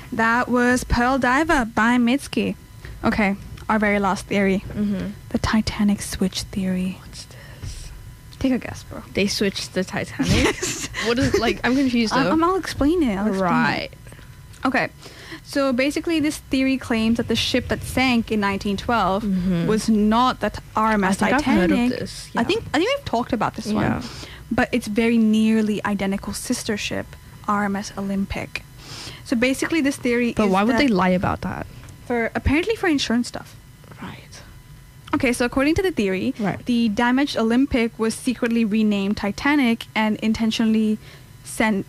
That was Pearl Diver by Mitski. Okay, our very last theory. The Titanic switch theory. What's this? Take a guess, bro. They switched the Titanic? What is, like, I'm confused though. I'll explain it. Right. Okay. So basically, this theory claims that the ship that sank in 1912 was not that RMS Titanic. I've heard of this. Yeah. I think we've talked about this one. Yeah. But it's very nearly identical sister ship, RMS Olympic. So basically, this theory But is why would that they lie about that? apparently for insurance stuff. Right. Okay, so according to the theory, Right. the damaged Olympic was secretly renamed Titanic and intentionally sent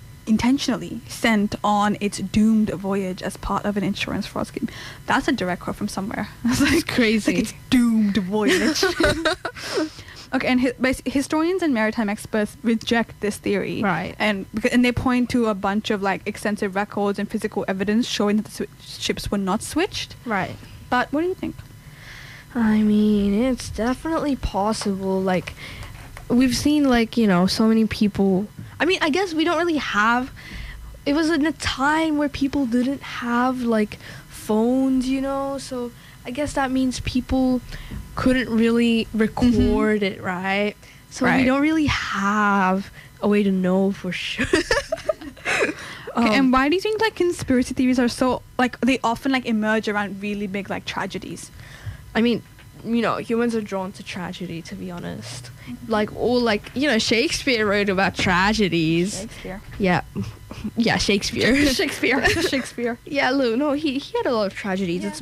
on its doomed voyage as part of an insurance fraud scheme. That's a direct quote from somewhere. It's like crazy. Like its doomed voyage. Okay, and historians and maritime experts reject this theory. Right. And they point to a bunch of like extensive records and physical evidence showing that the ships were not switched. Right. But what do you think? I mean, it's definitely possible. Like, we've seen, like, you know, so many people. I mean, I guess we don't really have. It was in a time where people didn't have, like, phones, you know? So I guess that means people couldn't really record it, right? So we don't really have a way to know for sure. Okay, and why do you think like conspiracy theories are so like they often like emerge around really big like tragedies? I mean, you know, humans are drawn to tragedy, to be honest. Like, all, like, you know, Shakespeare wrote about tragedies. Shakespeare. Yeah, Shakespeare. Shakespeare. Yeah, Lou. No, he had a lot of tragedies. Yeah.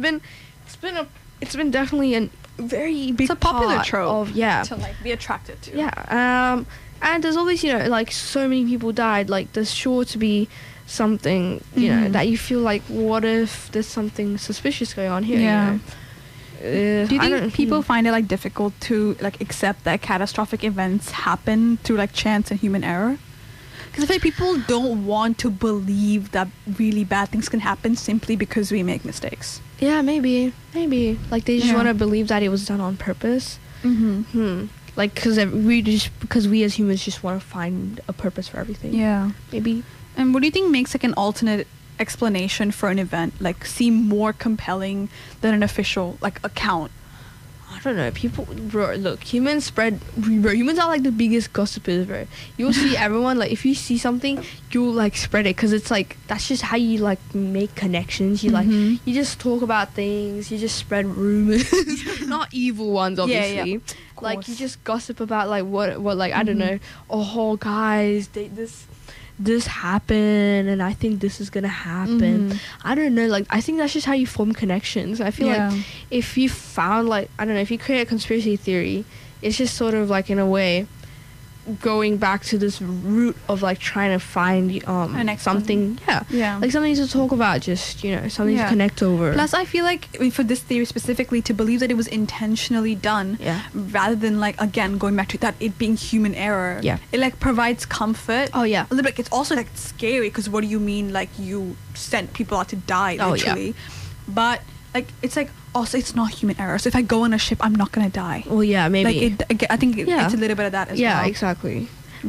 It's been definitely a very big It's a popular part trope of, yeah. to like be attracted to. Yeah. And there's always, you know, like, so many people died. Like, there's sure to be something, you know, that you feel like, what if there's something suspicious going on here? Yeah. You know? Do you think people find it like difficult to like accept that catastrophic events happen through like chance and human error? Because I feel like people don't want to believe that really bad things can happen simply because we make mistakes. Yeah, maybe. Like, they just want to believe that it was done on purpose. Like, because we as humans just want to find a purpose for everything. Yeah. Maybe. And what do you think makes like an alternate explanation for an event like seem more compelling than an official like account? I don't know. People, bro, look, humans are like the biggest gossipers, bro. You'll see everyone, like, if you see something, you'll like spread it, because it's like, that's just how you like make connections. You like, you just talk about things, you just spread rumors. Not evil ones, obviously. Like, you just gossip about like what like, I don't know, oh guys, this happened and I think this is gonna happen. I don't know, like, I think that's just how you form connections. I feel like if you found, like, I don't know, if you create a conspiracy theory, it's just sort of like, in a way, going back to this root of like trying to find something, like something to talk about, just, you know, something to connect over. Plus I feel like for this theory specifically, to believe that it was intentionally done rather than like, again, going back to that it being human error, it like provides comfort. A little bit. It's also like scary, because what do you mean like you sent people out to die literally? But like, it's like, also it's not human error, so if I go on a ship I'm not gonna die. Well, yeah, maybe. Like I think it's a little bit of that as well. Yeah, exactly.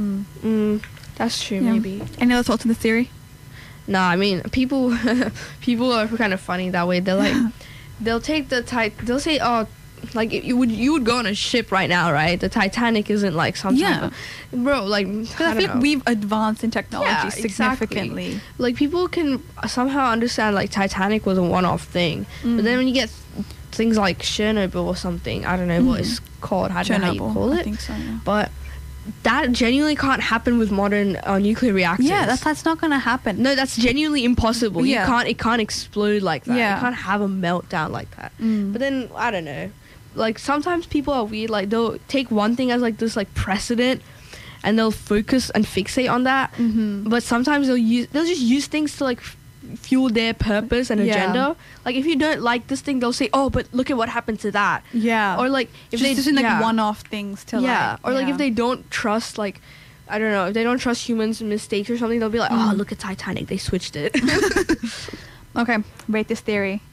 That's true. Maybe. Any other thoughts on the theory? No, I mean, people are kind of funny that way. They're like, they'll take they'll say, oh, like, you would go on a ship right now, right? The Titanic isn't like some type of, bro, like, because I feel like we've advanced in technology significantly. Exactly. Like, people can somehow understand like Titanic was a one-off thing, but then when you get things like Chernobyl or something, I don't know what it's called, I don't know how you call it, I think so, yeah. But that genuinely can't happen with modern nuclear reactors. Yeah, that's not gonna happen. No, that's genuinely impossible. Yeah. It can't explode like that. Yeah. You can't have a meltdown like that. But then, I don't know, like, sometimes people are weird. Like, they'll take one thing as like this like precedent, and they'll focus and fixate on that. But sometimes they'll just use things to like fuel their purpose and agenda. Like, if you don't like this thing, they'll say, oh, but look at what happened to that. Or like, if they just in like one-off things to like if they don't trust, like, I don't know, if they don't trust humans' mistakes or something, they'll be like, oh, look at Titanic, they switched it. Okay, rate this theory.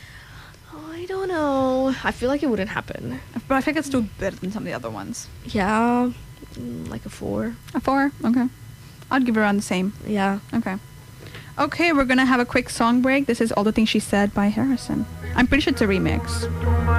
I don't know. I feel like it wouldn't happen. But I think it's still better than some of the other ones. Yeah, like a 4. A 4? Okay. I'd give it around the same. Yeah. Okay. Okay, we're gonna have a quick song break. This is All the Things She Said by Harrison. I'm pretty sure it's a remix.